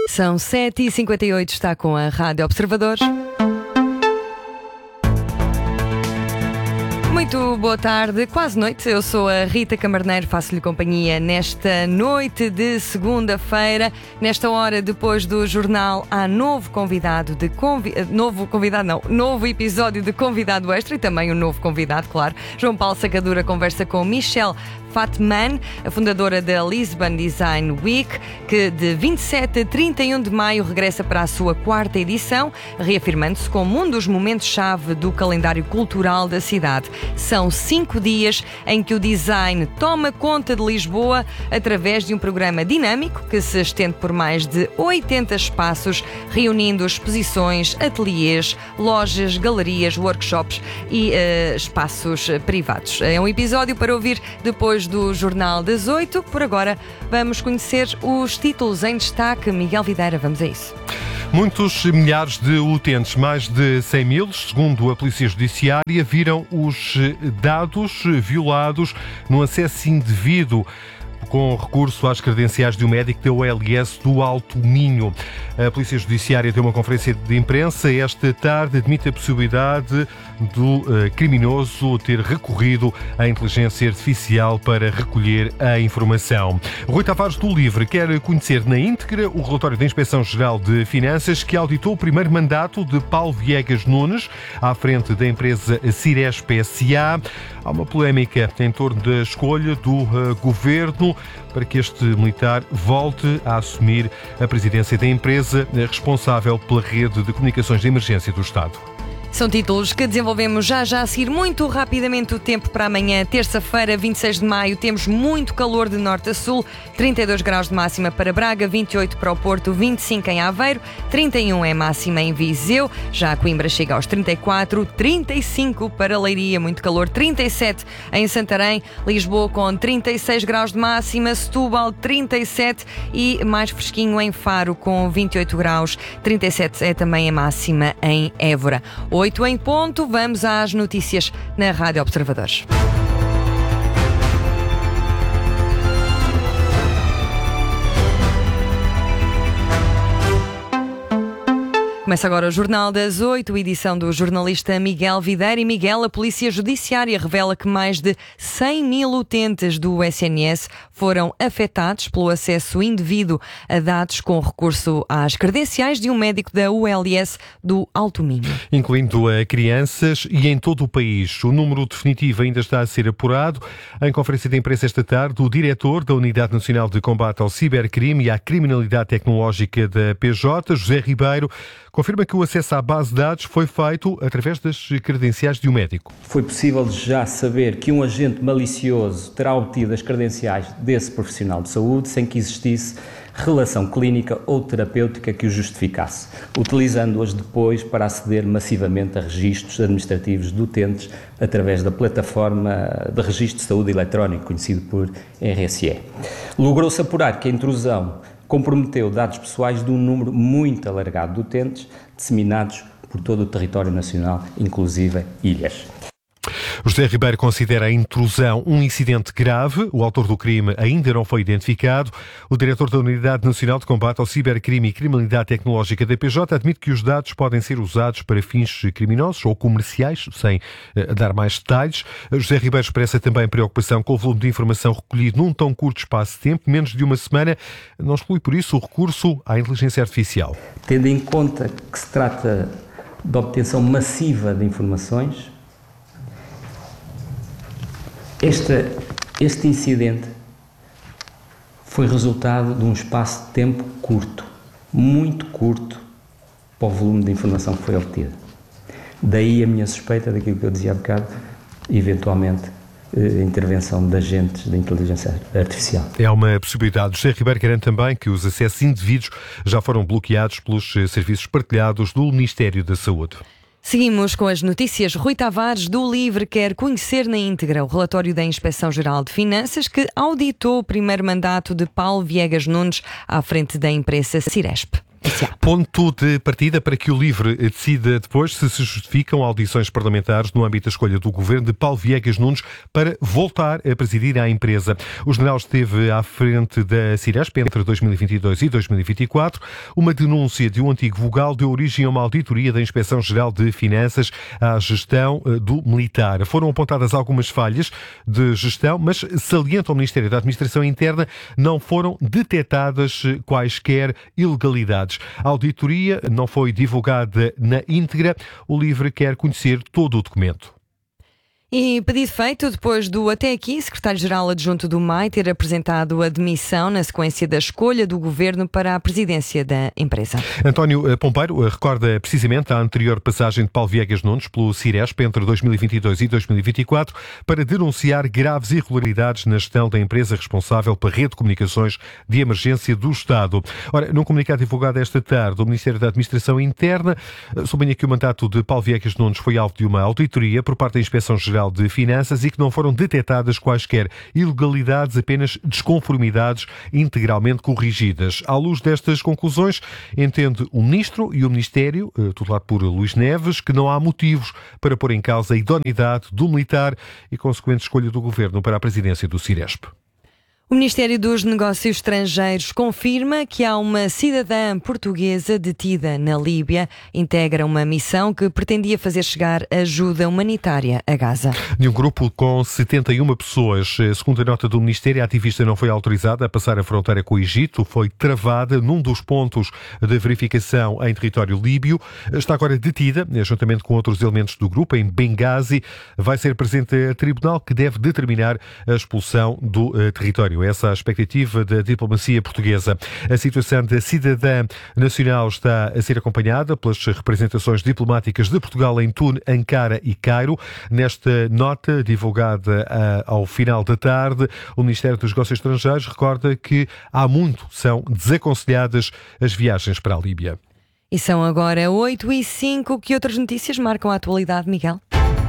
São 7h58, está com a Rádio Observador. Muito boa tarde, quase noite. Eu sou a Rita Camarneiro, faço-lhe companhia nesta noite de segunda-feira. Nesta hora, depois do jornal, há novo episódio de Convidado Extra e também um novo convidado, claro. João Paulo Sacadura conversa com Michelle Fatman, a fundadora da Lisbon Design Week, que de 27 a 31 de maio regressa para a sua quarta edição, reafirmando-se como um dos momentos-chave do calendário cultural da cidade. São 5 dias em que o design toma conta de Lisboa através de um programa dinâmico que se estende por mais de 80 espaços, reunindo exposições, ateliês, lojas, galerias, workshops e espaços privados. É um episódio para ouvir depois do Jornal das 8. Por agora, vamos conhecer os títulos em destaque. Miguel Videira, vamos a isso. Muitos milhares de utentes, mais de 100 mil, segundo a Polícia Judiciária, viram os dados violados no acesso indevido com recurso às credenciais de um médico da OLS do Alto Minho. A Polícia Judiciária deu uma conferência de imprensa esta tarde, admite a possibilidade do criminoso ter recorrido à inteligência artificial para recolher a informação. Rui Tavares do Livre quer conhecer na íntegra o relatório da Inspeção-Geral de Finanças que auditou o primeiro mandato de Paulo Viegas Nunes à frente da empresa Ciresp S.A. Há uma polémica em torno da escolha do governo para que este militar volte a assumir a presidência da empresa responsável pela rede de comunicações de emergência do Estado. São títulos que desenvolvemos já a seguir. Muito rapidamente o tempo para amanhã, terça-feira, 26 de maio. Temos muito calor de norte a sul, 32 graus de máxima para Braga, 28 para o Porto, 25 em Aveiro, 31 é máxima em Viseu, já a Coimbra chega aos 34, 35 para Leiria, muito calor, 37 em Santarém, Lisboa com 36 graus de máxima, Setúbal 37 e mais fresquinho em Faro com 28 graus, 37 é também a máxima em Évora. 8 em ponto, vamos às notícias na Rádio Observadores. Começa agora o Jornal das 8, edição do jornalista Miguel Videira. E Miguel, a Polícia Judiciária revela que mais de 100 mil utentes do SNS foram afetados pelo acesso indevido a dados com recurso às credenciais de um médico da ULS do Alto Minho. Incluindo a crianças e em todo o país. O número definitivo ainda está a ser apurado. Em conferência de imprensa esta tarde, o diretor da Unidade Nacional de Combate ao Cibercrime e à Criminalidade Tecnológica da PJ, José Ribeiro, confirma que o acesso à base de dados foi feito através das credenciais de um médico. Foi possível já saber que um agente malicioso terá obtido as credenciais desse profissional de saúde sem que existisse relação clínica ou terapêutica que o justificasse, utilizando-as depois para aceder massivamente a registros administrativos de utentes através da plataforma de registro de saúde eletrónico, conhecido por RSE. Logrou-se apurar que a intrusão comprometeu dados pessoais de um número muito alargado de utentes, disseminados por todo o território nacional, inclusive ilhas. José Ribeiro considera a intrusão um incidente grave. O autor do crime ainda não foi identificado. O diretor da Unidade Nacional de Combate ao Cibercrime e Criminalidade Tecnológica da PJ admite que os dados podem ser usados para fins criminosos ou comerciais, sem dar mais detalhes. José Ribeiro expressa também preocupação com o volume de informação recolhido num tão curto espaço de tempo, menos de uma semana. Não exclui, por isso, o recurso à inteligência artificial. Tendo em conta que se trata de obtenção massiva de informações, este incidente foi resultado de um espaço de tempo curto, muito curto, para o volume de informação que foi obtida. Daí a minha suspeita daquilo que eu dizia há bocado, eventualmente a intervenção de agentes da inteligência artificial. É uma possibilidade. José Ribeiro garante também que os acessos indevidos já foram bloqueados pelos serviços partilhados do Ministério da Saúde. Seguimos com as notícias. Rui Tavares do Livre quer conhecer na íntegra o relatório da Inspeção-Geral de Finanças que auditou o primeiro mandato de Paulo Viegas Nunes à frente da empresa Ciresp. Comercial. Ponto de partida para que o LIVRE decida depois se justificam audições parlamentares no âmbito da escolha do governo de Paulo Viegas Nunes para voltar a presidir a empresa. O general esteve à frente da Ciresp entre 2022 e 2024. Uma denúncia de um antigo vogal deu origem a uma auditoria da Inspeção-Geral de Finanças à gestão do militar. Foram apontadas algumas falhas de gestão, mas salienta o Ministério da Administração Interna, não foram detectadas quaisquer ilegalidades. A auditoria não foi divulgada na íntegra. O LIVRE quer conhecer todo o documento. E pedido feito, depois do até aqui, secretário-geral adjunto do MAI ter apresentado a demissão na sequência da escolha do governo para a presidência da empresa. António Pompeiro recorda precisamente a anterior passagem de Paulo Viegas Nunes pelo Ciresp entre 2022 e 2024 para denunciar graves irregularidades na gestão da empresa responsável pela rede de comunicações de emergência do Estado. Ora, num comunicado divulgado esta tarde, o Ministério da Administração Interna sublinha que o mandato de Paulo Viegas Nunes foi alvo de uma auditoria por parte da Inspeção-Geral de Finanças e que não foram detectadas quaisquer ilegalidades, apenas desconformidades integralmente corrigidas. À luz destas conclusões, entende o Ministro e o Ministério, tutelado por Luís Neves, que não há motivos para pôr em causa a idoneidade do militar e consequente escolha do Governo para a presidência do Ciresp. O Ministério dos Negócios Estrangeiros confirma que há uma cidadã portuguesa detida na Líbia. Integra uma missão que pretendia fazer chegar ajuda humanitária a Gaza. De um grupo com 71 pessoas, segundo a nota do Ministério, a ativista não foi autorizada a passar a fronteira com o Egito, foi travada num dos pontos de verificação em território líbio. Está agora detida, juntamente com outros elementos do grupo, em Benghazi. Vai ser presente a tribunal que deve determinar a expulsão do território. Essa é a expectativa da diplomacia portuguesa. A situação da cidadã nacional está a ser acompanhada pelas representações diplomáticas de Portugal em Tunis, Ankara e Cairo. Nesta nota, divulgada ao final da tarde, o Ministério dos Negócios Estrangeiros recorda que há muito são desaconselhadas as viagens para a Líbia. E são agora 8h05. Que outras notícias marcam a atualidade, Miguel?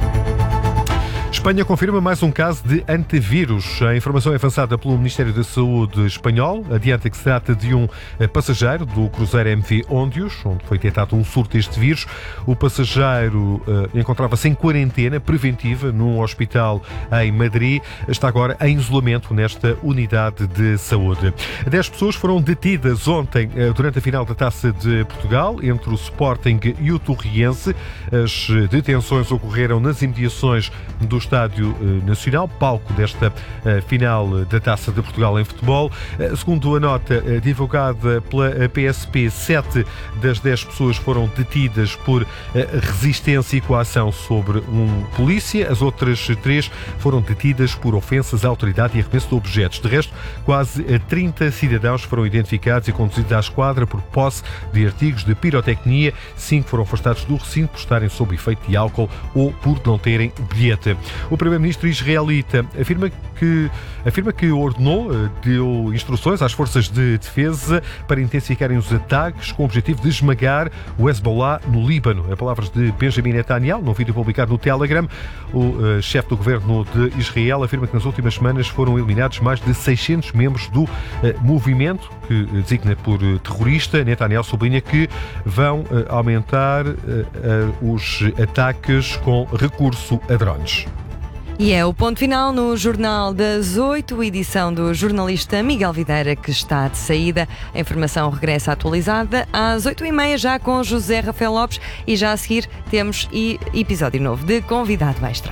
Espanha confirma mais um caso de antivírus. A informação é avançada pelo Ministério da Saúde espanhol. Adianta que se trata de um passageiro do cruzeiro MV Ondius, onde foi detectado um surto deste vírus. O passageiro encontrava-se em quarentena preventiva num hospital em Madrid. Está agora em isolamento nesta unidade de saúde. 10 pessoas foram detidas ontem durante a final da Taça de Portugal, entre o Sporting e o Torriense. As detenções ocorreram nas imediações do Estádio Nacional, palco desta final da Taça de Portugal em futebol. Segundo a nota divulgada pela PSP, 7 das 10 pessoas foram detidas por resistência e coação sobre um polícia. As outras 3 foram detidas por ofensas à autoridade e arremesso de objetos. De resto, quase 30 cidadãos foram identificados e conduzidos à esquadra por posse de artigos de pirotecnia. 5 foram afastados do recinto por estarem sob efeito de álcool ou por não terem bilhete. O primeiro-ministro israelita afirma que ordenou, deu instruções às forças de defesa para intensificarem os ataques com o objetivo de esmagar o Hezbollah no Líbano. As palavras de Benjamin Netanyahu, num vídeo publicado no Telegram. O chefe do governo de Israel afirma que nas últimas semanas foram eliminados mais de 600 membros do movimento, que designa por terrorista. Netanyahu sublinha que vão aumentar os ataques com recurso a drones. E é o ponto final no Jornal das 8, edição do jornalista Miguel Videira, que está de saída. A informação regressa atualizada às 8h30, já com José Rafael Lopes, e já a seguir temos episódio novo de Convidado Extra.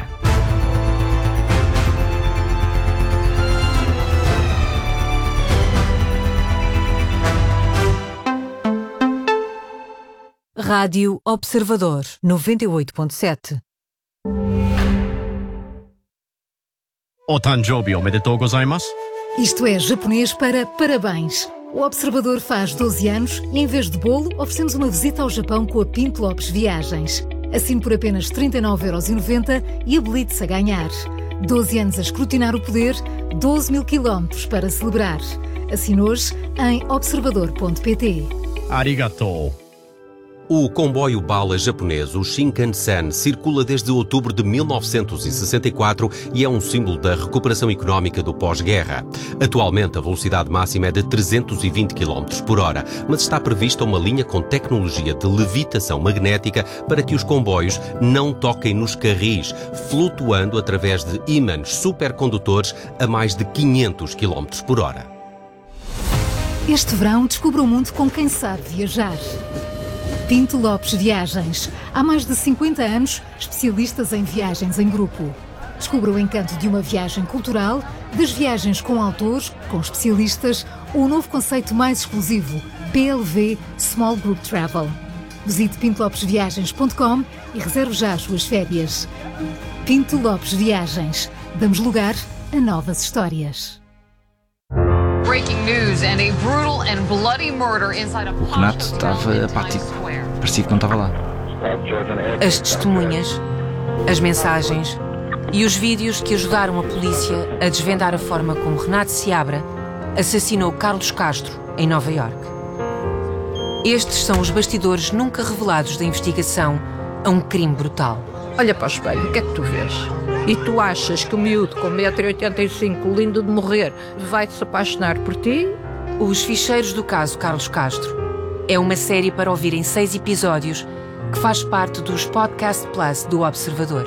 Rádio Observador 98.7. お誕生日おめでとうございます。 Isto é japonês para parabéns. O Observador faz 12 anos e, em vez de bolo, oferecemos uma visita ao Japão com a Pinto Lopes Viagens. Assine por apenas 39,90€ e habilite-se a ganhar. 12 anos a escrutinar o poder, 12.000 quilómetros para celebrar. Assine hoje em observador.pt. ありがとう。 O comboio bala japonês, o Shinkansen, circula desde outubro de 1964 e é um símbolo da recuperação económica do pós-guerra. Atualmente, a velocidade máxima é de 320 km por hora, mas está prevista uma linha com tecnologia de levitação magnética para que os comboios não toquem nos carris, flutuando através de ímãs supercondutores a mais de 500 km por hora. Este verão, descubra o mundo com quem sabe viajar. Pinto Lopes Viagens. Há mais de 50 anos, especialistas em viagens em grupo. Descubra o encanto de uma viagem cultural, das viagens com autores, com especialistas, ou o novo conceito mais exclusivo, PLV Small Group Travel. Visite pintolopesviagens.com e reserve já as suas férias. Pinto Lopes Viagens. Damos lugar a novas histórias. Breaking news and a brutal and bloody murder inside a O Renato estava apático. Parecia que não estava lá. As testemunhas, as mensagens e os vídeos que ajudaram a polícia a desvendar a forma como Renato Seabra assassinou Carlos Castro em Nova Iorque. Estes são os bastidores nunca revelados da investigação a um crime brutal. Olha para o espelho, o que é que tu vês? E tu achas que o miúdo com 1,85 m, lindo de morrer, vai se apaixonar por ti? Os Ficheiros do Caso Carlos Castro é uma série para ouvir em 6 episódios que faz parte dos Podcast Plus do Observador.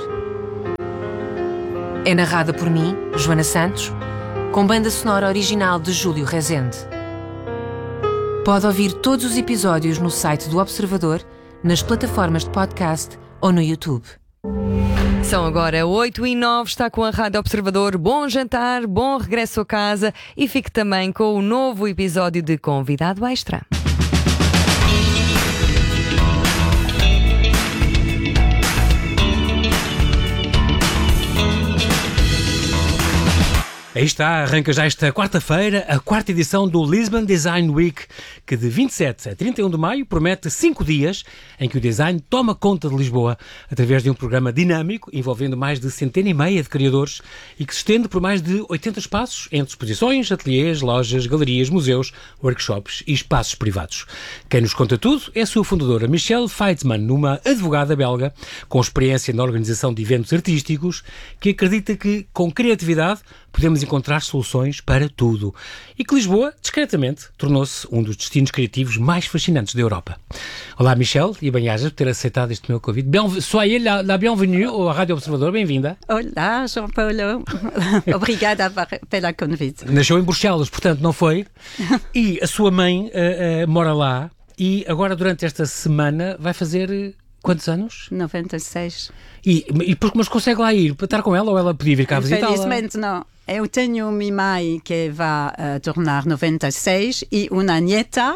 É narrada por mim, Joana Santos, com banda sonora original de Júlio Rezende. Pode ouvir todos os episódios no site do Observador, nas plataformas de podcast ou no YouTube. São agora 8h09, está com a Rádio Observador. Bom jantar, bom regresso a casa e fique também com o novo episódio de Convidado Extra. Aí está, arranca já esta quarta-feira a quarta edição do Lisbon Design Week, que de 27 a 31 de maio promete 5 dias em que o design toma conta de Lisboa através de um programa dinâmico envolvendo mais de 150 de criadores e que se estende por mais de 80 espaços entre exposições, ateliês, lojas, galerias, museus, workshops e espaços privados. Quem nos conta tudo é a sua fundadora Michelle Feitzman, uma advogada belga com experiência na organização de eventos artísticos que acredita que, com criatividade, podemos encontrar soluções para tudo. E que Lisboa, discretamente, tornou-se um dos destinos criativos mais fascinantes da Europa. Olá, Michelle, e bem-aja por ter aceitado este meu convite. Soyez la bienvenue à Rádio Observador, bem-vinda. Olá, João Paulo. Obrigada pela convite. Nasceu em Bruxelas, portanto, não foi? E a sua mãe mora lá e agora, durante esta semana, vai fazer... Quantos anos? 96. Mas consegue lá ir para estar com ela ou ela podia vir cá visitá-la? Infelizmente não. Eu tenho minha mãe que vai tornar 96 e uma nieta,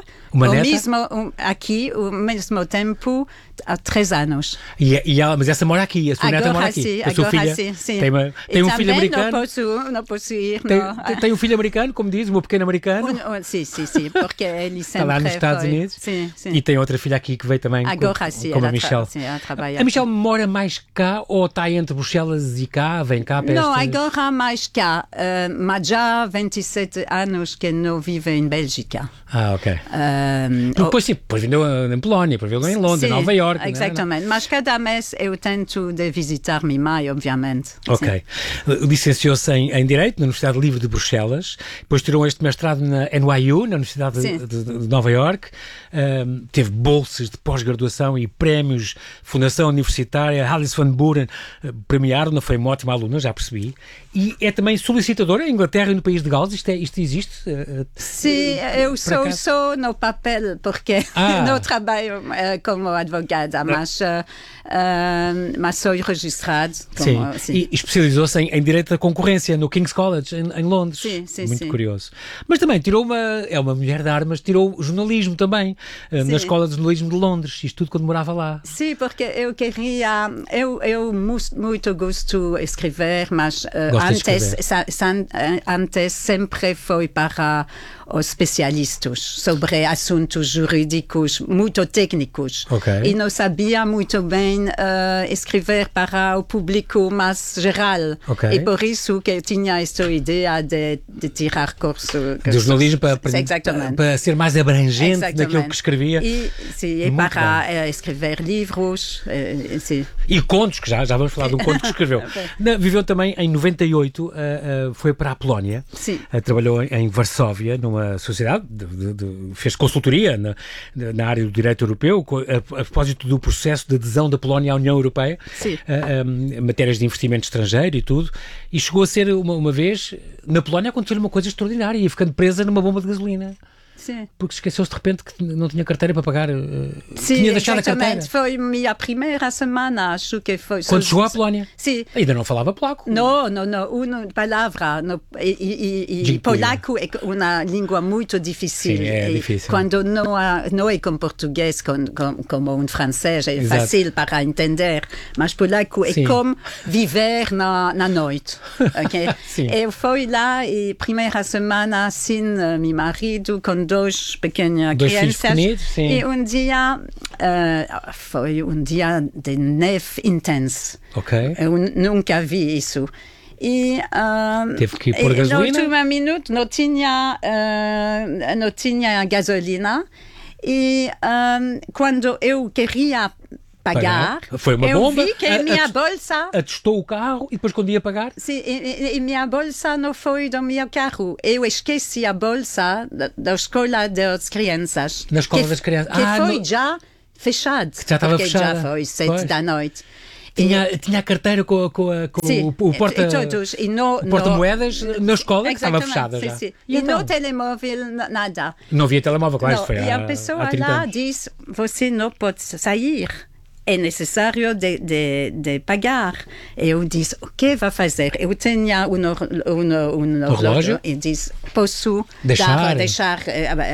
aqui, ao mesmo tempo, há 3 anos. Mas essa mora aqui, a sua neta mora aqui. Sim, a sua filha sim. Tem um filho americano. Não posso ir. Tem um filho americano, como diz, um pequeno americano. Sim, porque ele sempre está lá nos Estados Unidos. Sim. E tem outra filha aqui que veio também como a Michelle. A Michelle mora mais cá ou está entre Bruxelas e cá? Vem cá para Não, agora mais cá. Mas já há 27 anos que não vivo em Bélgica. Ok. Depois viveu em Polónia, depois viveu em Londres, Nova Iorque. Exatamente. Né? Mas cada mês eu tento de visitar minha mãe, obviamente. Ok. Licenciou-se em Direito na Universidade Livre de Bruxelas, depois tirou este mestrado na NYU, na Universidade de Nova Iorque. Teve bolsas de pós-graduação e prémios, Fundação Universitária, Alice Van Buren, premiaram-na, foi uma ótima aluna, já percebi. E é também solicitadora em Inglaterra e no país de Gales, isto existe? Sim, eu sou no papel, porque não trabalho como advogada, mas sou registrado. Sim, e especializou-se em Direito da Concorrência no King's College, em Londres. Sim. Muito curioso. Mas também é uma mulher de armas, tirou jornalismo também, na Escola de Jornalismo de Londres, isto tudo quando morava lá. Sim, porque eu queria, eu muito gosto de escrever, mas antes sempre foi para os especialistas sobre assuntos jurídicos muito técnicos. E não sabia muito bem escrever para o público mais geral. E por isso que eu tinha esta ideia de tirar curso de jornalismo para ser mais abrangente naquilo que escrevia. E para escrever livros. E contos, que já vamos falar de um conto que escreveu. Viveu também em 98, foi para a Polónia. Trabalhou em Varsóvia, numa sociedade, fez consultoria na área do direito europeu, a propósito do processo de adesão da Polónia à União Europeia, matérias de investimento estrangeiro e tudo, e chegou a ser uma vez, na Polónia aconteceu uma coisa extraordinária, e ficando presa numa bomba de gasolina. Porque esqueceu-se de repente que não tinha carteira para pagar. Tinha deixado a carteira. Foi minha primeira semana, acho que foi. Quando chegou à Polónia? Ainda não falava polaco? Não, uma palavra. E polaco é uma língua muito difícil. É difícil. Quando não é como português, como um francês, é fácil para entender. Mas polaco é como viver na noite. Eu fui lá e primeira semana sem meu marido, com dois pequenas crianças, e dia foi dia de neve intenso. Eu nunca vi isso. E teve que ir por gasolina? No último minuto não tinha gasolina, e quando eu queria pagar. Foi uma bomba. Eu vi que minha bolsa atestou o carro e depois quando ia pagar? Sim, e minha bolsa não foi do meu carro. Eu esqueci a bolsa da escola das crianças. Na escola das crianças? Que foi já fechado. Que já estava fechada. Já foi 7 da noite. Tinha a carteira com o porta-moedas na escola, que estava fechada já. E no telemóvel, nada. Não havia telemóvel, claro, isso foi E a pessoa lá disse, você não pode sair. É necessário de pagar. Eu disse, o que vai fazer? Eu tinha um relógio e disse, posso deixar